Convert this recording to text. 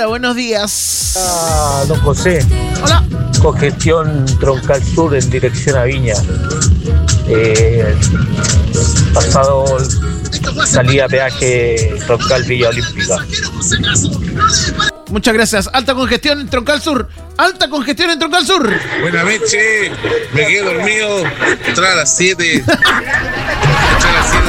Buenos días. Don José. Hola. Congestión Troncal Sur en dirección a Viña. Pasado salida peaje Troncal Villa Olímpica. Muchas gracias. Alta congestión en Troncal Sur. Alta congestión en Troncal Sur. Buenas noches. Me quedé dormido. Entré a las 7.